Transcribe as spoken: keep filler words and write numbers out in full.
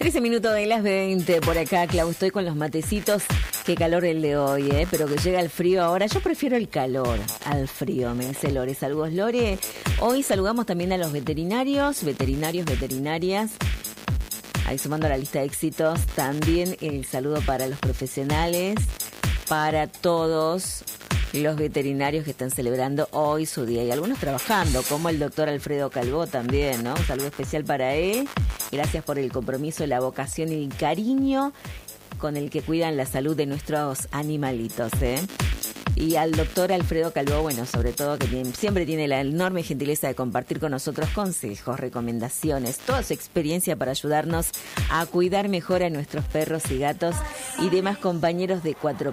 trece minutos de las veinte por acá, Clau, estoy con los matecitos. Qué calor el de hoy, ¿eh? Pero que llega el frío ahora. Yo prefiero el calor al frío, me dice Lore. Saludos, Lore. Hoy saludamos también a los veterinarios, veterinarios, veterinarias. Ahí sumando a la lista de éxitos, también el saludo para los profesionales, para todos los veterinarios que están celebrando hoy su día y algunos trabajando, como el doctor Alfredo Calvó también, ¿no? Un saludo especial para él. Gracias por el compromiso, la vocación y el cariño con el que cuidan la salud de nuestros animalitos, ¿eh? Y al doctor Alfredo Calvó, bueno, sobre todo que tiene, siempre tiene la enorme gentileza de compartir con nosotros consejos, recomendaciones, toda su experiencia para ayudarnos a cuidar mejor a nuestros perros y gatos y demás compañeros de cuatro